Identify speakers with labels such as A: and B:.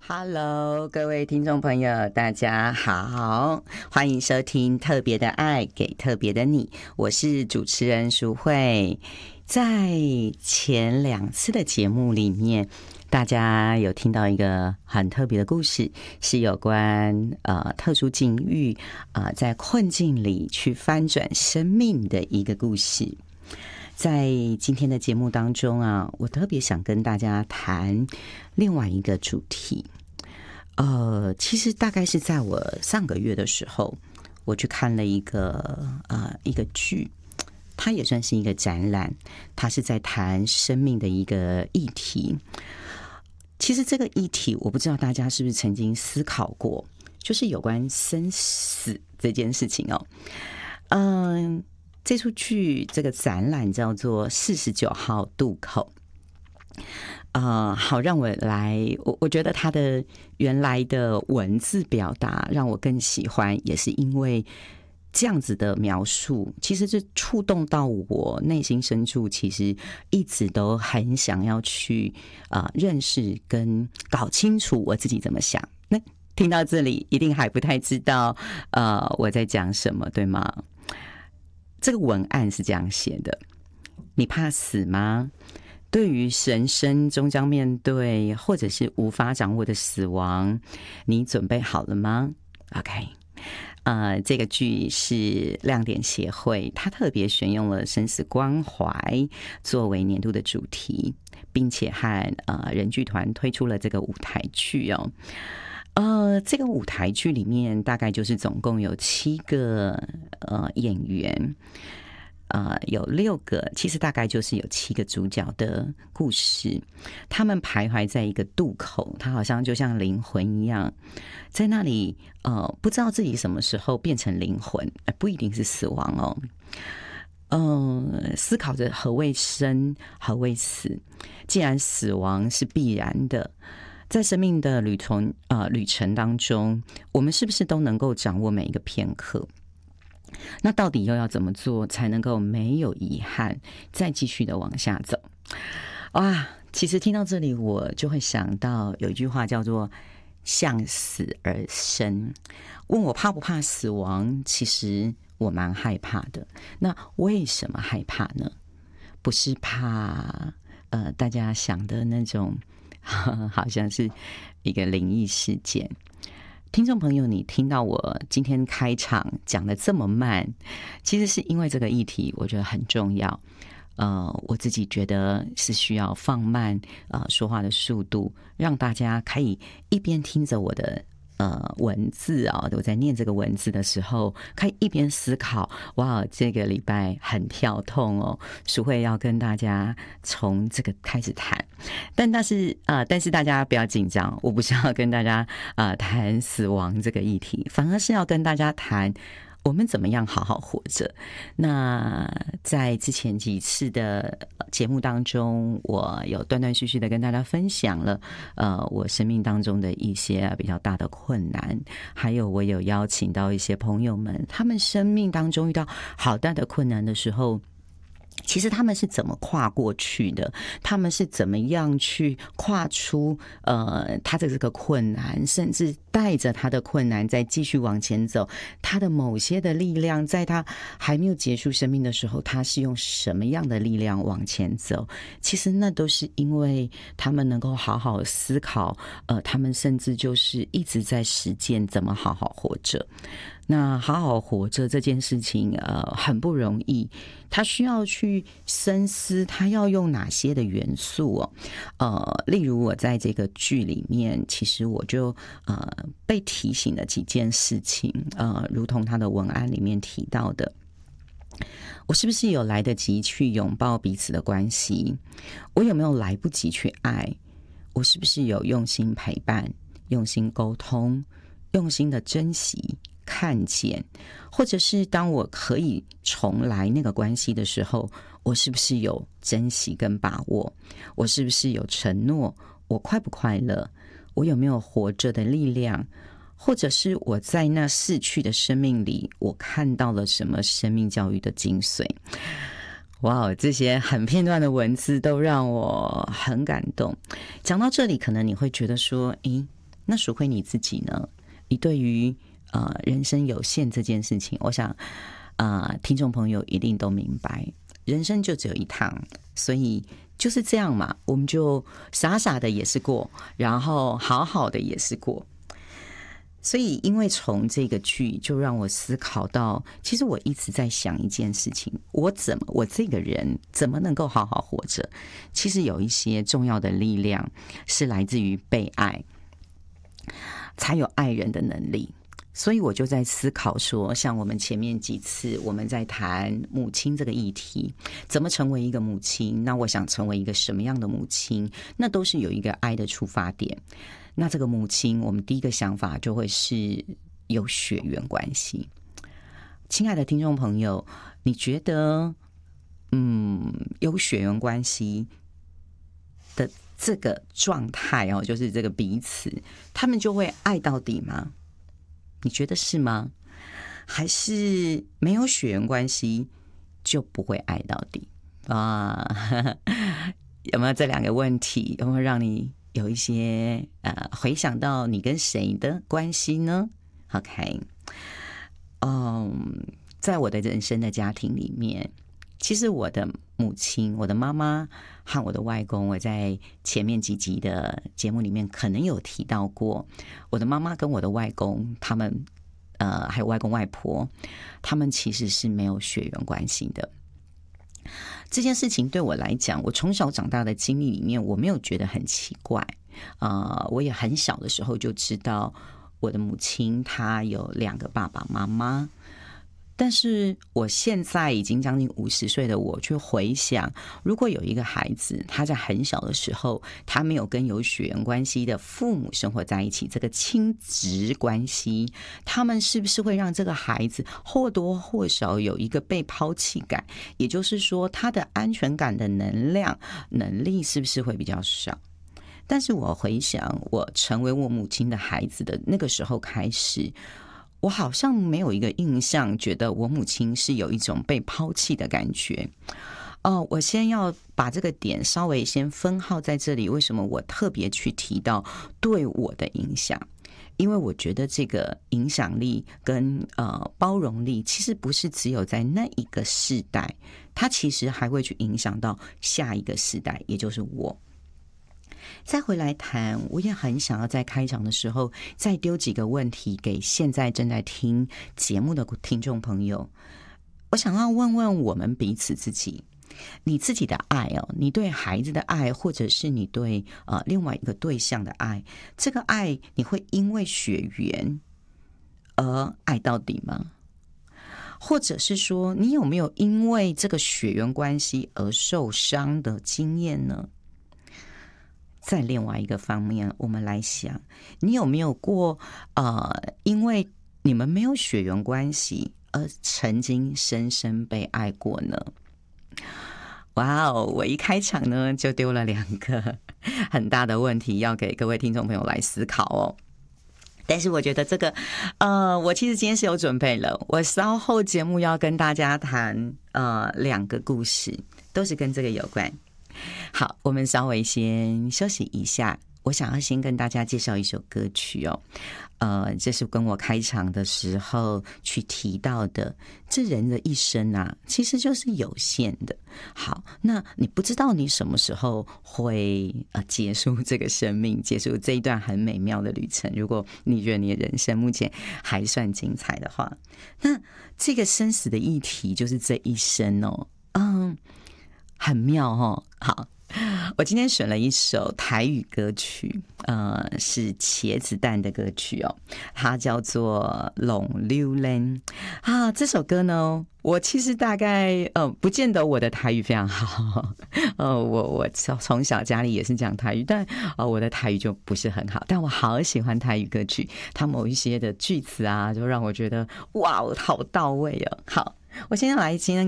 A: Hello，各位听众朋友，大家好，欢迎收听特别的爱给特别的你，我是主持人淑慧。在前2次的节目里面，大家有听到一个很特别的故事，是有关特殊境遇在困境里去翻转生命的一个故事。在今天的节目当中我特别想跟大家谈另外一个主题。其实大概是在我上个月的时候，我去看了一个剧，它也算是一个展览，它是在谈生命的一个议题。其实这个议题，我不知道大家是不是曾经思考过，就是有关生死这件事情哦。这出剧这个展览叫做49号渡口。好，让我来，我觉得它的原来的文字表达让我更喜欢，也是因为这样子的描述，其实是触动到我内心深处，其实一直都很想要去认识跟搞清楚我自己怎么想。那听到这里，一定还不太知道我在讲什么，对吗？这个文案是这样写的：你怕死吗？对于人生终将面对或者是无法掌握的死亡，你准备好了吗 ？OK， 这个剧是亮点协会，它特别选用了生死关怀作为年度的主题，并且和人剧团推出了这个舞台剧哦。这个舞台剧里面大概就是总共有7个演员。有6个，其实大概就是有7个主角的故事，他们徘徊在一个渡口，他好像就像灵魂一样，在那里不知道自己什么时候变成灵魂，不一定是死亡哦。思考着何谓生，何谓死。既然死亡是必然的，在生命的旅程当中，我们是不是都能够掌握每一个片刻？那到底又要怎么做才能够没有遗憾，再继续的往下走？哇，其实听到这里，我就会想到有一句话叫做“向死而生”。问我怕不怕死亡？其实我蛮害怕的。那为什么害怕呢？不是怕大家想的那种好像是一个灵异事件。听众朋友，你听到我今天开场讲的这么慢，其实是因为这个议题我觉得很重要。我自己觉得是需要放慢说话的速度，让大家可以一边听着我的文字我在念这个文字的时候，可以一边思考，哇，这个礼拜很跳痛哦，淑慧要跟大家从这个开始谈。但是大家不要紧张，我不是要跟大家谈死亡这个议题，反而是要跟大家谈我们怎么样好好活着。那在之前几次的节目当中，我有断断续续的跟大家分享了我生命当中的一些比较大的困难，还有我有邀请到一些朋友们，他们生命当中遇到好大的困难的时候，其实他们是怎么跨过去的？他们是怎么样去跨出他的这个困难，甚至带着他的困难再继续往前走？他的某些的力量，在他还没有结束生命的时候，他是用什么样的力量往前走？其实那都是因为他们能够好好思考，他们甚至就是一直在实践怎么好好活着。那好好活着这件事情很不容易，他需要去深思他要用哪些的元素例如我在这个剧里面，其实我就被提醒了几件事情如同他的文案里面提到的，我是不是有来得及去拥抱彼此的关系？我有没有来不及去爱？我是不是有用心陪伴、用心沟通、用心的珍惜看见？或者是当我可以重来那个关系的时候，我是不是有珍惜跟把握？我是不是有承诺？我快不快乐？我有没有活着的力量？或者是我在那逝去的生命里，我看到了什么生命教育的精髓？哇，这些很片段的文字都让我很感动。讲到这里，可能你会觉得说， 那淑慧你自己呢？你对于人生有限这件事情，我想听众朋友一定都明白，人生就只有一趟，所以就是这样嘛，我们就傻傻的也是过，然后好好的也是过。所以因为从这个剧就让我思考到，其实我一直在想一件事情，我这个人怎么能够好好活着？其实有一些重要的力量是来自于被爱，才有爱人的能力。所以我就在思考说，像我们前面几次我们在谈母亲这个议题，怎么成为一个母亲，那我想成为一个什么样的母亲，那都是有一个爱的出发点。那这个母亲，我们第一个想法就会是有血缘关系。亲爱的听众朋友，你觉得有血缘关系的这个状态就是这个彼此，他们就会爱到底吗？你觉得是吗？还是没有血缘关系就不会爱到底啊？有没有这两个问题？有没有让你有一些回想到你跟谁的关系呢 ？OK， 在我的人生的家庭里面，其实我的母亲、我的妈妈和我的外公，我在前面几集的节目里面可能有提到过，我的妈妈跟我的外公，他们还有外公外婆，他们其实是没有血缘关系的。这件事情对我来讲，我从小长大的经历里面，我没有觉得很奇怪。我也很小的时候就知道我的母亲她有2个爸爸妈妈。但是我现在已经将近50岁的我去回想，如果有一个孩子他在很小的时候，他没有跟有血缘关系的父母生活在一起，这个亲职关系，他们是不是会让这个孩子或多或少有一个被抛弃感？也就是说，他的安全感的能力是不是会比较少？但是我回想我成为我母亲的孩子的那个时候开始，我好像没有一个印象，觉得我母亲是有一种被抛弃的感觉。我先要把这个点稍微先分号在这里。为什么我特别去提到对我的影响？因为我觉得这个影响力跟包容力，其实不是只有在那一个世代，它其实还会去影响到下一个世代，也就是我。再回来谈，我也很想要在开场的时候再丢几个问题给现在正在听节目的听众朋友。我想要问问我们彼此自己，你自己的爱你对孩子的爱，或者是你对另外一个对象的爱，这个爱你会因为血缘而爱到底吗？或者是说，你有没有因为这个血缘关系而受伤的经验呢？在另外一个方面，我们来想，你有没有过因为你们没有血缘关系而曾经深深被爱过呢？哇哦！我一开场呢就丢了2个很大的问题要给各位听众朋友来思考哦。但是我觉得这个我其实今天是有准备了，我稍后节目要跟大家谈2个故事，都是跟这个有关。好，我们稍微先休息一下。我想要先跟大家介绍一首歌曲哦，这是跟我开场的时候去提到的。这人的一生啊，其实就是有限的。好，那你不知道你什么时候会结束这个生命，结束这一段很美妙的旅程。如果你觉得你的人生目前还算精彩的话，那这个生死的议题就是这一生哦，很妙哦。好，我今天选了一首台语歌曲，是茄子蛋的歌曲哦，它叫做《浪流连》啊。这首歌呢，我其实大概不见得我的台语非常好，我从小家里也是讲台语，但我的台语就不是很好，但我好喜欢台语歌曲，它某一些的句子啊，就让我觉得哇，好到位哦。好，我先来今天